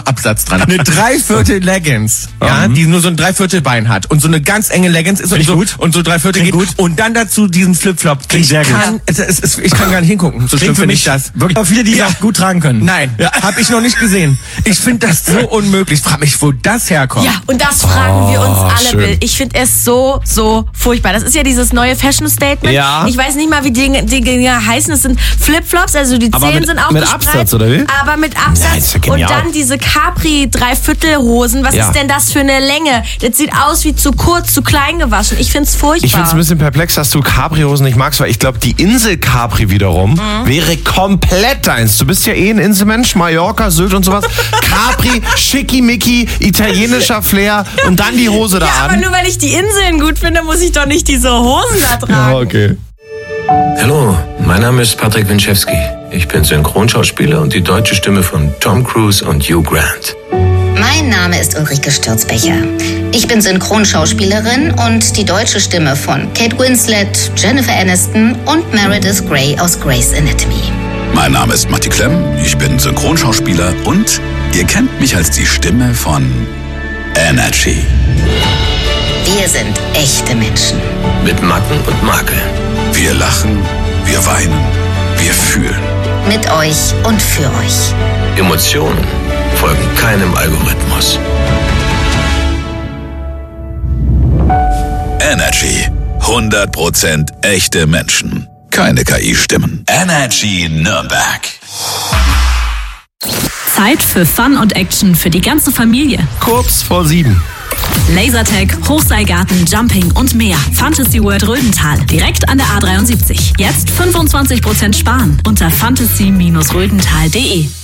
Absatz dran. Eine Dreiviertel Leggings, ja, die nur so ein Dreiviertelbein hat und so eine ganz enge Leggings ist und so, gut. und so Dreiviertel geht. Gut. Und dann dazu diesen Flipflop. Klingt sehr gut. Ich kann gar nicht hingucken. So schlimm finde ich das. Wirklich auch viele, die das gut tragen können. Nein, habe ich noch nicht gesehen. Ich finde das so unmöglich. Frag mich, wo das herkommt. Ja, und das fragen wir uns alle, schön. Bill. Ich finde es so furchtbar. Das ist ja dieses neue Fashion-Statement. Ja. Ich weiß nicht mal, wie die Dinger heißen. Es sind Flipflops, also die Aber Zehen sind auch mit gespreizt. Absatz, oder wie? Aber mit Ja, Absatz. ist ja Und genial. dann diese Capri-Dreiviertelhosen. Was Ja. ist denn das für eine Länge? Das sieht aus wie zu kurz, zu klein gewaschen. Ich finde es furchtbar. Ich finde es ein bisschen perplex, dass du Capri-Hosen nicht magst, weil ich glaube, die Insel Capri wiederum wäre komplett deins. Du bist ja eh ein Inselmensch, Mallorca, Sylt und sowas. Capri, schickimicki, italienischer Flair und dann die Hose da ja, aber an. nur weil ich die Inseln gut finde, muss ich doch nicht diese Hosen da tragen. Okay. Hallo, mein Name ist Patrick Winczewski. Ich bin Synchronschauspieler und die deutsche Stimme von Tom Cruise und Hugh Grant. Mein Name ist Ulrike Stürzbecher. Ich bin Synchronschauspielerin und die deutsche Stimme von Kate Winslet, Jennifer Aniston und Meredith Grey aus Grey's Anatomy. Mein Name ist Matti Klemm, ich bin Synchronschauspieler und ihr kennt mich als die Stimme von Energy. Wir sind echte Menschen. Mit Macken und Makeln. Wir lachen, wir weinen, wir fühlen. Mit euch und für euch. Emotionen folgen keinem Algorithmus. Energy. 100% echte Menschen. Keine KI-Stimmen. Energy Nürnberg. Zeit für Fun und Action für die ganze Familie. Kurz vor 7. Lasertag, Hochseilgarten, Jumping und mehr. Fantasy World Rödental. Direkt an der A73. Jetzt 25% sparen unter fantasy-rödental.de.